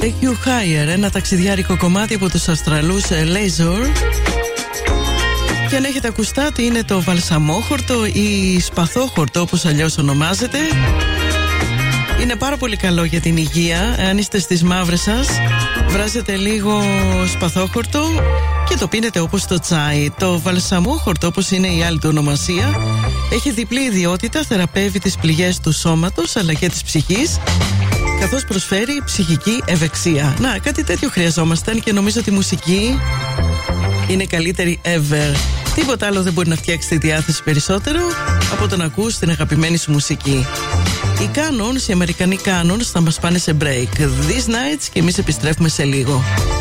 Take You Higher, ένα ταξιδιάρικο κομμάτι από τους Αυστραλούς Leisure. Και αν έχετε ακουστά τι είναι το βαλσαμόχορτο ή σπαθόχορτο όπως αλλιώς ονομάζεται, είναι πάρα πολύ καλό για την υγεία. Αν είστε στις μαύρες σας, βράζετε λίγο σπαθόχορτο και το πίνετε όπως το τσάι. Το βαλσαμόχορτο, όπως είναι η άλλη του ονομασία, έχει διπλή ιδιότητα, θεραπεύει τις πληγές του σώματος αλλά και της ψυχής, καθώς προσφέρει ψυχική ευεξία. Να, κάτι τέτοιο χρειαζόμασταν και νομίζω ότι η μουσική είναι καλύτερη ever. Τίποτα άλλο δεν μπορεί να φτιάξει τη διάθεση περισσότερο από το να ακούς την αγαπημένη σου μουσική. Οι Canons, οι Αμερικανοί Canons, θα μας πάνε σε break. These Nights, και εμείς επιστρέφουμε σε λίγο.